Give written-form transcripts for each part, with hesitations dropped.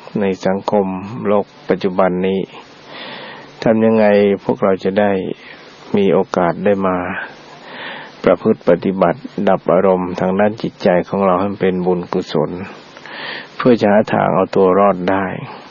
ในสังคมโลกปัจจุบันนี้ทำยังไงพวกเราจะได้มีโอกาสได้มาประพฤติปฏิบัติดับอารมณ์ทางด้านจิตใจของเราให้เป็นบุญกุศลเพื่อจะหาทางเอาตัวรอดได้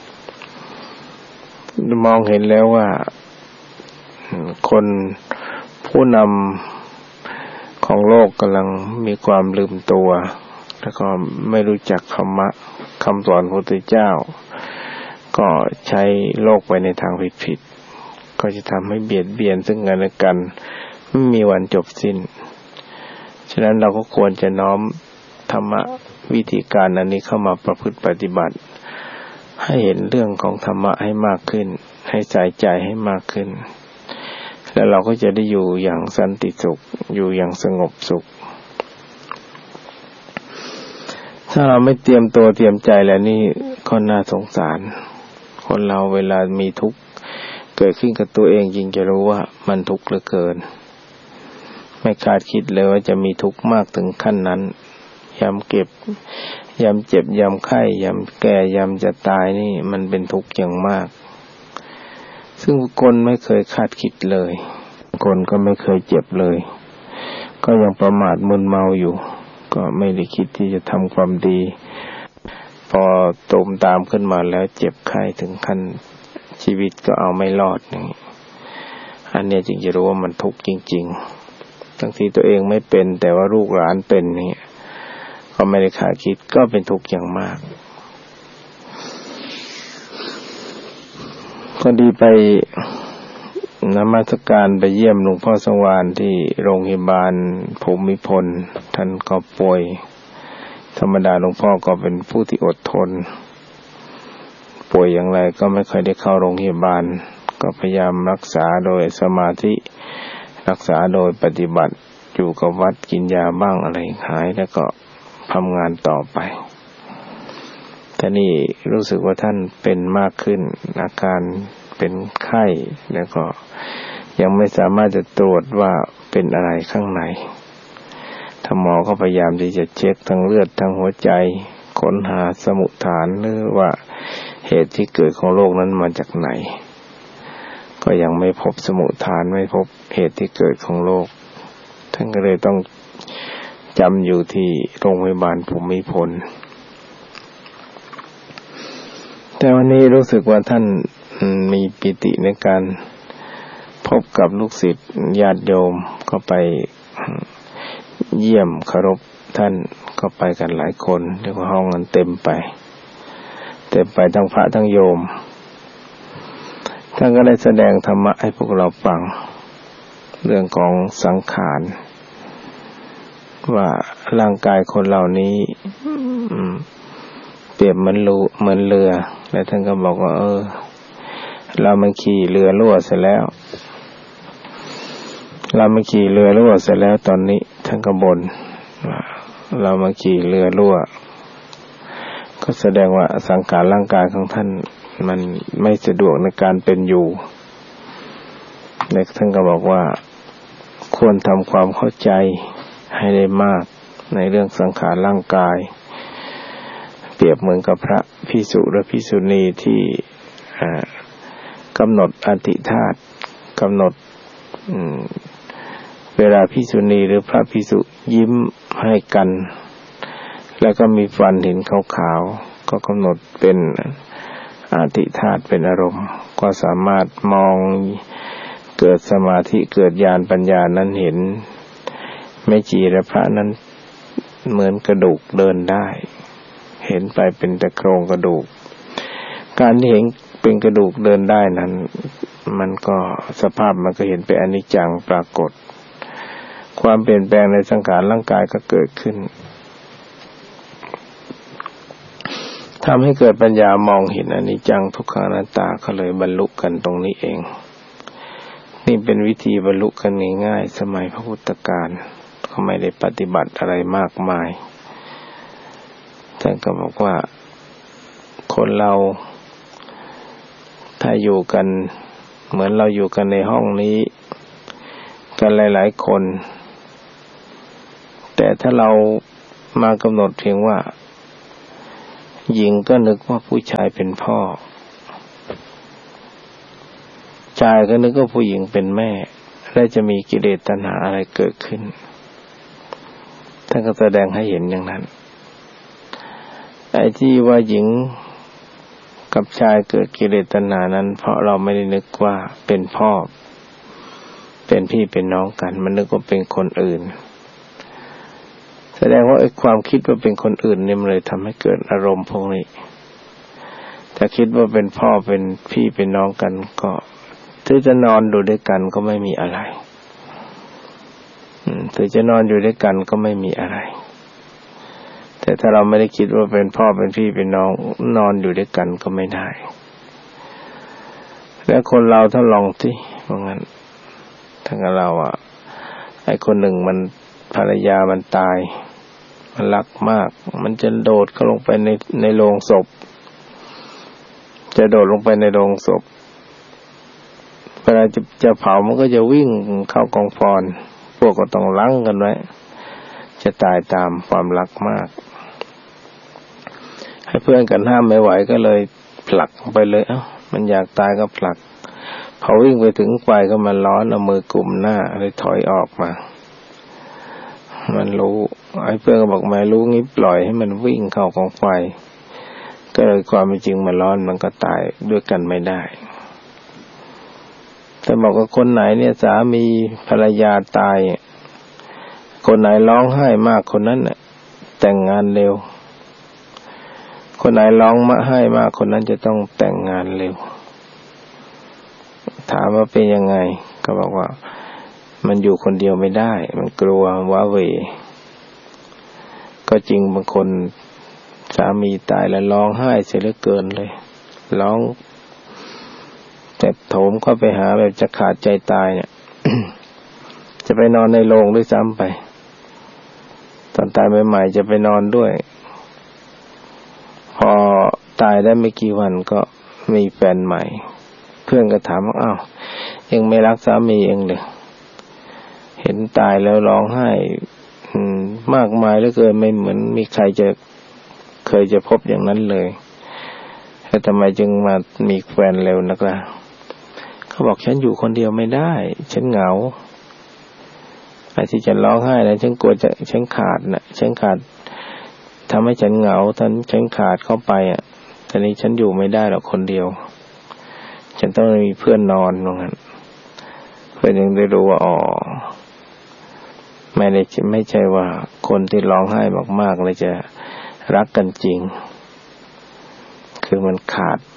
มองเห็นแล้วว่าคนผู้นำของโลกกำลังมีความลืมตัวแล้วก็ไม่รู้จักธรรมะคำสอนของพระพุทธเจ้าก็ใช้โลกไปในทางผิดๆก็จะทำให้เบียดเบียนซึ่งกันและกันไม่มีวันจบสิ้นฉะนั้นเราก็ควรจะน้อมธรรมะวิธีการอันนี้เข้ามาประพฤติปฏิบัติให้เห็นเรื่องของธรรมะให้มากขึ้นให้ใส่ใจให้มากขึ้นแล้วเราก็จะได้อยู่อย่างสันติสุขอยู่อย่างสงบสุขถ้าเราไม่เตรียมตัวเตรียมใจแล้วนี่ก็น่าสงสารคนเราเวลามีทุกข์เกิดขึ้นกับตัวเองจริงจะรู้ว่ามันทุกข์เหลือเกินไม่คาดคิดเลยว่าจะมีทุกข์มากถึงขั้นนั้นยามเจ็บยามไข้ยามแก่ยามจะตายนี่มันเป็นทุกข์อย่างมากซึ่งคนไม่เคยคาดคิดเลยคนก็ไม่เคยเจ็บเลยก็ยังประมาทมึนเมาอยู่ก็ไม่ได้คิดที่จะทำความดีพอตูมตามขึ้นมาแล้วเจ็บไข้ถึงขั้นชีวิตก็เอาไม่รอดนี่อันนี้จึงจะรู้ว่ามันทุกข์จริงๆทั้งที่ตัวเองไม่เป็นแต่ว่าลูกหลานเป็นนี่ก็ไม่ได้คาดคิดก็เป็นทุกข์อย่างมากก็ดีไปนมัสการไปเยี่ยมหลวงพ่อสว่านที่โรงพยาบาลภูมิพลท่านก็ป่วยธรรมดาหลวงพ่อก็เป็นผู้ที่อดทนป่วยอย่างไรก็ไม่ค่อยได้เข้าโรงพยาบาลก็พยายามรักษาโดยสมาธิรักษาโดยปฏิบัติอยู่กับวัดกินยาบ้างอะไรหายแล้วก็ทำงานต่อไปแต่นี่รู้สึกว่าท่านเป็นมากขึ้นอาการเป็นไข้แล้วก็ยังไม่สามารถจะตรวจว่าเป็นอะไรข้างในถ้าหมอก็พยายามที่จะเช็คทั้งเลือดทั้งหัวใจค้นหาสมุฏฐานหรือว่าเหตุที่เกิดของโรคนั้นมาจากไหนก็ยังไม่พบสมุฏฐานไม่พบเหตุที่เกิดของโรคท่านก็เลยต้องจำอยู่ที่โรงพยาบาลภูมิพลแต่วันนี้รู้สึกว่าท่านมีปิติในการพบกับลูกศิษย์ญาติโยมก็ไปเยี่ยมเคารพท่านก็ไปกันหลายคนเรียกว่าห้องนั้นเต็มไปทั้งพระทั้งโยมท่านก็ได้แสดงธรรมะให้พวกเราฟังเรื่องของสังขารว่าร่างกายคนเหล่านี้เปรียบเหมือนเรือแล้วท่านก็บอกว่าเรามาขี่เรือรั่วเสร็จแล้วตอนนี้ท่านก็บ่นว่าเรามาขี่เรือรั่วก็แสดงว่าสังขารร่างกายของท่านมันไม่สะดวกในการเป็นอยู่และท่านก็บอกว่าควรทำความเข้าใจให้ได้มากในเรื่องสังขารร่างกายเปรียบเหมือนกับพระภิกษุและภิกษุณีที่กำหนดอธิธาตุกำหนดเวลาภิกษุณีหรือพระภิกษุยิ้มให้กันแล้วก็มีฟันเห็นขาวๆก็กำหนดเป็นอธิธาตุเป็นอารมณ์ก็สามารถมองเกิดสมาธิเกิดญาณปัญญานั้นเห็นแม่ชีและพระนั้นเหมือนกระดูกเดินได้เห็นไปเป็นแต่โครงกระดูกการที่เห็นเป็นกระดูกเดินได้นั้นมันก็สภาพมันก็เห็นเป็นอนิจจังปรากฏความเปลี่ยนแปลงในสังขารร่างกายก็เกิดขึ้นทำให้เกิดปัญญามองเห็นอนิจจังทุกขังอนัตตาก็เลยบรรลุกันตรงนี้เองนี่เป็นวิธีบรรลุกันง่ายๆสมัยพระพุทธกาลเขาไม่ได้ปฏิบัติอะไรมากมายท่านก็บอกว่าคนเราถ้าอยู่กันเหมือนเราอยู่กันในห้องนี้กันหลายๆคนแต่ถ้าเรามากำหนดเพียงว่าหญิงก็นึกว่าผู้ชายเป็นพ่อชายก็นึกว่าผู้หญิงเป็นแม่และจะมีกิเลสตัณหาอะไรเกิดขึ้นท่านก็แสดงให้เห็นอย่างนั้นไอ้ที่ว่าหญิงกับชายเกิดกิเลสตัณหานั้นเพราะเราไม่ได้นึกว่าเป็นพ่อเป็นพี่เป็นน้องกันมันนึกว่าเป็นคนอื่นแสดงว่าไอ้ความคิดว่าเป็นคนอื่นนี่มันเลยทำให้เกิดอารมณ์พวกนี้ถ้าคิดว่าเป็นพ่อเป็นพี่เป็นน้องกันก็ถึงจะนอนอยู่ด้วยกันก็ไม่มีอะไรถึงจะนอนอยู่ด้วยกันก็ไม่มีอะไรแต่ถ้าเราไม่ได้คิดว่าเป็นพ่อเป็นพี่เป็นน้องนอนอยู่ด้วยกันก็ไม่ได้แล้วคนเราถ้าลองสิว่างั้นถ้าเราไอ้คนหนึ่งมันภรรยามันตายมันรักมากมันจะโดดเข้าลงไปในโลงศพจะโดดลงไปในโลงศพเวลาจะเผามันก็จะวิ่งเข้ากองฟอนพวกก็ต้องรั้งกันไว้จะตายตามความรักมากให้เพื่อนกันห้ามไม่ไหวก็เลยผลักไปเลยมันอยากตายก็ผลักพอวิ่งไปถึงไฟก็มันร้อนเอามือกุมหน้าเลยถอยออกมามันรู้ไอ้เพื่อนก็บอกไม่รู้งี้ปล่อยให้มันวิ่งเข้ากองไฟก็เลยความเป็นจริงมันร้อนมันก็ตายด้วยกันไม่ได้แต่บอกว่าคนไหนเนี่ยสามีภรรยาตายคนไหนร้องไห้มากคนนั้นน่ะแต่งงานเร็วคนไหนร้องไห้มากคนนั้นจะต้องแต่งงานเร็วถามว่าเป็นยังไงก็บอกว่ามันอยู่คนเดียวไม่ได้มันกลัวว้าเหวก็จริงบางคนสามีตายแล้วร้องไห้เสียเหลือเกินเลยร้องแต่โถมเข้าไปหาแบบจะขาดใจตายเนี่ย จะไปนอนในโรงด้วยซ้ำไปตอนตายใหม่ๆจะไปนอนด้วยพอตายได้ไม่กี่วันก็มีแฟนใหม่เพื่อนก็ถามว่าอ้าวยังไม่รักสามีเองเลยเห็นตายแล้วร้องไห้มากมายเหลือเกินไม่เหมือนมีใครจะเคยจะพบอย่างนั้นเลยแต่ทำไมจึงมามีแฟนเร็วนักล่ะเขาบอกฉันอยู่คนเดียวไม่ได้ฉันเหงาไอ้ที่ฉันร้องไห้นะฉันกลัวฉันขาดนะฉันขาดทำให้ฉันเหงาฉันขาดเข้าไปตอนนี้ฉันอยู่ไม่ได้หรอกคนเดียวฉันต้องมีเพื่อนนอนว่างั้นเพื่อนยังได้รู้ว่าไม่ใช่ว่าคนที่ร้องไห้มากๆเลยจะรักกันจริงคือมันขาด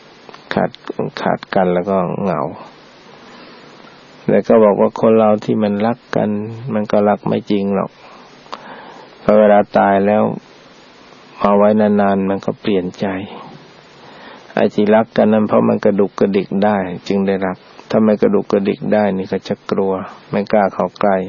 กันแล้วก็เหงาแล้วก็บอกว่าคนเราที่มันรักกันมันก็รักไม่จริงหรอกพอเวลาตายแล้วเอาไว้นานๆมันก็เปลี่ยนใจไอ้ที่รักกันนั้นเพราะมันกระดุกกระดิกได้จึงได้รักถ้าไม่กระดุกกระดิกได้นี่ก็จะกลัวไม่กล้าเข้าใกล้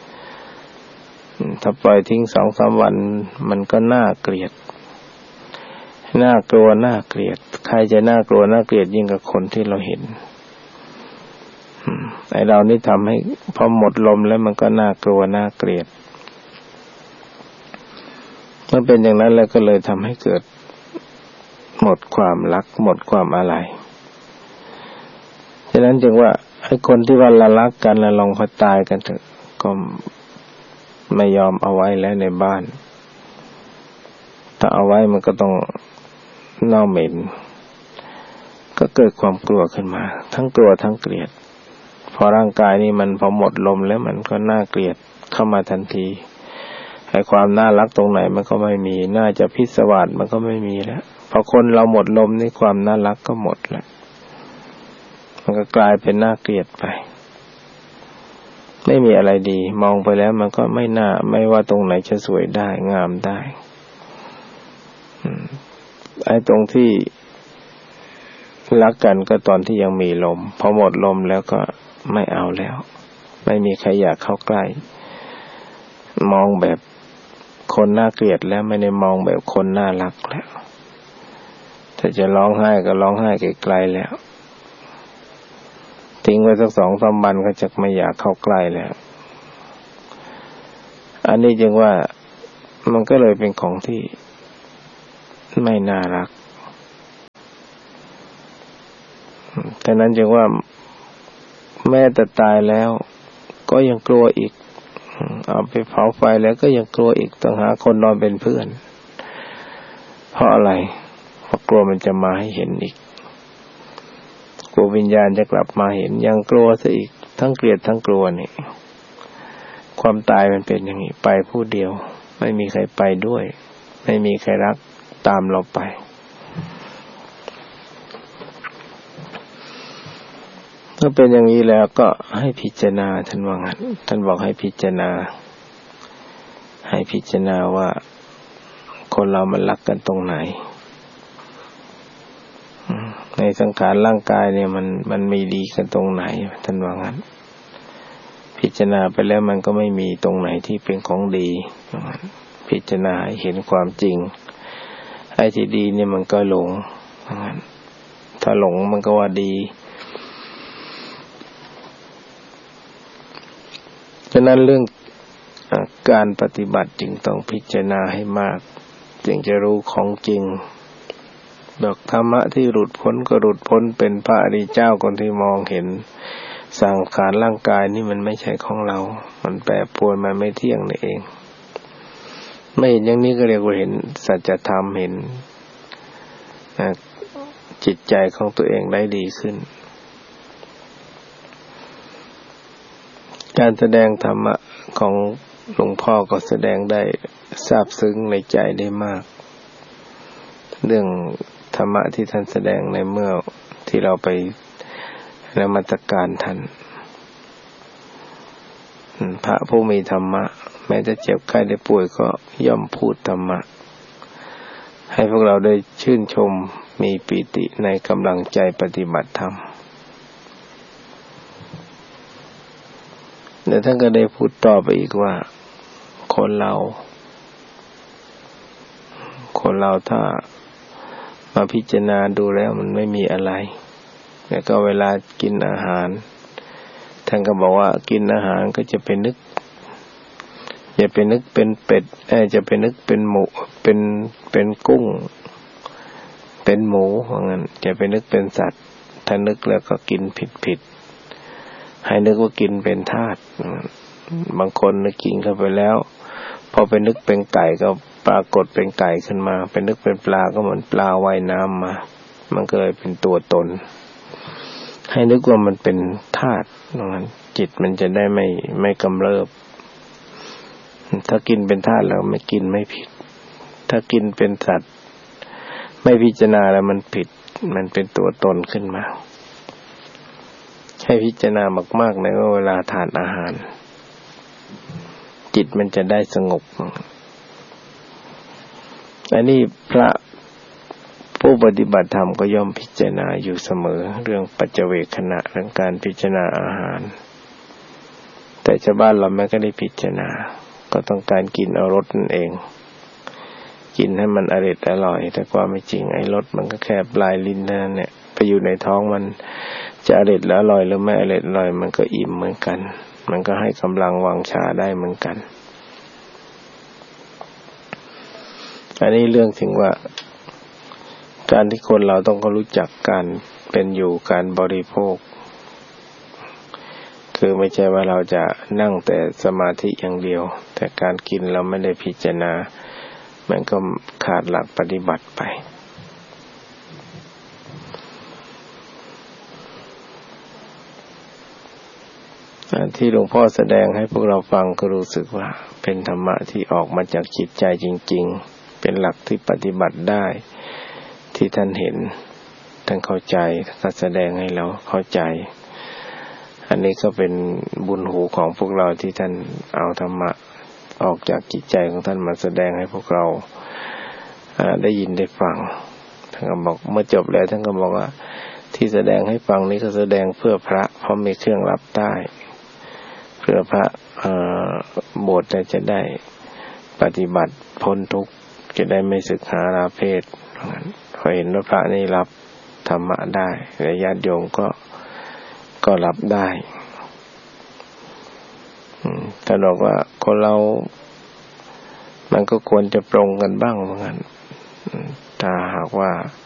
ถ้าปล่อยทิ้ง 2-3 วันมันก็น่าเกลียดน่ากลัวน่าเกลียดใครจะน่ากลัวน่าเกลียดยิ่งกว่าคนที่เราเห็นไอ้เรานี่ทำให้พอหมดลมแล้วมันก็น่ากลัวน่าเกลียดเมื่อเป็นอย่างนั้นแล้วก็เลยทำให้เกิดหมดความรักหมดความอะไรฉะนั้นจึงว่าไอ้คนที่ว่าละรักกันแล้วลองพอตายกันเถอะก็ไม่ยอมเอาไว้แล้วในบ้านถ้าเอาไว้มันก็ต้องเน่าเหม็นก็เกิดความกลัวขึ้นมาทั้งกลัวทั้งเกลียดพอร่างกายนี่มันพอหมดลมแล้วมันก็น่าเกลียดเข้ามาทันทีไอ้ความน่ารักตรงไหนมันก็ไม่มีน่าจะพิศวาสมันก็ไม่มีแล้วพอคนเราหมดลมนี่ความน่ารักก็หมดแล้วมันก็กลายเป็นน่าเกลียดไปไม่มีอะไรดีมองไปแล้วมันก็ไม่ว่าตรงไหนจะสวยได้งามได้ไอ้ตรงที่รักกันก็ตอนที่ยังมีลมพอหมดลมแล้วก็ไม่เอาแล้วไม่มีใครอยากเข้าใกล้มองแบบคนน่าเกลียดแล้วไม่ได้มองแบบคนน่ารักแล้วถ้าจะร้องไห้ก็ร้องไห้ไกลๆแล้วทิ้งไว้สัก 2-3 วันก็จะไม่อยากเข้าใกล้แล้วอันนี้จึงว่ามันก็เลยเป็นของที่ไม่น่ารักฉะนั้นจึงว่าแม้แต่ตายแล้วก็ยังกลัวอีกเอาไปเผาไฟแล้วก็ยังกลัวอีกต้องหาคนนอนเป็นเพื่อนเพราะอะไรเพราะกลัวมันจะมาให้เห็นอีกกลัววิญญาณจะกลับมาเห็นยังกลัวซะอีกทั้งเกลียดทั้งกลัวนี่ความตายมันเป็นอย่างนี้ไปผู้เดียวไม่มีใครไปด้วยไม่มีใครรักตามเราไปเมื่อเป็นอย่างนี้แล้วก็ให้พิจารณาท่านว่างั้นท่านบอกให้พิจารณาว่าคนเรามันรักกันตรงไหนในสังขารร่างกายเนี่ยมันมีดีกันตรงไหนท่านว่างั้นพิจารณาไปแล้วมันก็ไม่มีตรงไหนที่เป็นของดีพิจารณาให้เห็นความจริงไอ้ที่ดีเนี่ยมันก็หลงถ้าหลงมันก็ว่าดีฉะนั้นเรื่องการปฏิบัติจึงต้องพิจารณาให้มากจึงจะรู้ของจริงดอกธรรมะที่หลุดพ้นก็หลุดพ้นเป็นพระอริยเจ้าคนที่มองเห็นสังขารร่างกายนี่มันไม่ใช่ของเรามันแปรปรวนมันไม่เที่ยงนี่เองไม่เห็นอย่างนี้ก็เรียกว่าเห็นสัจธรรมเห็นจิตใจของตัวเองได้ดีขึ้นการแสดงธรรมะของหลวงพ่อก็แสดงได้ซาบซึ้งในใจได้มากเรื่องธรรมะที่ท่านแสดงในเมื่อที่เราไปนมัสการท่านพระผู้มีธรรมะแม้จะเจ็บไข้ได้ป่วยก็ย่อมพูดธรรมะให้พวกเราได้ชื่นชมมีปิติในกำลังใจปฏิบัติธรรมแต่ท่านก็ได้พูดต่อไปอีกว่าคนเราถ้ามาพิจารณาดูแล้วมันไม่มีอะไรแล้วก็เวลากินอาหารท่านก็บอกว่ากินอาหารก็จะไปนึกอย่าไปนึกเป็นเป็ดจะไปนึกเป็นหมูเป็นกุ้งเป็นหมูว่างั้นจะไปนึกเป็นสัตว์ถ้านึกแล้วก็กินผิดให้นึกว่ากินเป็นธาตุบางคนนึกกินเข้าไปแล้วพอไปนึกเป็นไก่ก็ปรากฏเป็นไก่ขึ้นมาไปนึกเป็นปลาก็เหมือนปลาว่ายน้ำมามันก็เลยเป็นตัวตนให้นึกว่ามันเป็นธาตุนั้นจิตมันจะได้ไม่กำเริบถ้ากินเป็นธาตุแล้วไม่กินไม่ผิดถ้ากินเป็นสัตว์ไม่พิจารณาแล้วมันผิดมันเป็นตัวตนขึ้นมาให้พิจารณามากๆในเวลาทานอาหารจิตมันจะได้สงบอันนี้พระผู้ปฏิบัติธรรมก็ย่อมพิจารณาอยู่เสมอเรื่องปัจเจเวคขณะเรื่องการพิจารณาอาหารแต่ชาวบ้านเราไม่ก็ได้พิจารณาก็ต้องการกินเอารสนั่นเองกินให้มันอร่อยแต่ความไม่จริงไอ้รสมันก็แค่ปลายลิ้นนั่นเนี่ยไปอยู่ในท้องมันจะอร่อยหรือไม่อร่อยมันก็อิ่มเหมือนกันมันก็ให้กำลังวังชาได้เหมือนกันอันนี้เรื่องถึงว่าการที่คนเราต้องรู้จักการเป็นอยู่การบริโภคคือไม่ใช่ว่าเราจะนั่งแต่สมาธิอย่างเดียวแต่การกินเราไม่ได้พิจารณามันก็ขาดหลักปฏิบัติไปที่หลวงพ่อแสดงให้พวกเราฟังก็รู้สึกว่าเป็นธรรมะที่ออกมาจากจิตใจจริงๆเป็นหลักที่ปฏิบัติได้ที่ท่านเห็นท่านเข้าใจท่านแสดงให้เราเข้าใจอันนี้ก็เป็นบุญหูของพวกเราที่ท่านเอาธรรมะออกจากจิตใจของท่านมาแสดงให้พวกเราได้ยินได้ฟังท่านก็บอกเมื่อจบแล้วท่านก็บอกว่าที่แสดงให้ฟังนี้ก็แสดงเพื่อพระเพราะมีเครื่องรับได้เพื่อพระบวชจะได้ปฏิบัติพ้นทุกข์จะได้ไม่ศึกหาราเพศพอเห็นว่าพระนี่รับธรรมะได้และญาติโยมก็รับได้ท่านบอกว่าคนเรามันก็ควรจะปรงกันบ้างเหมือนกันถ้าหากว่า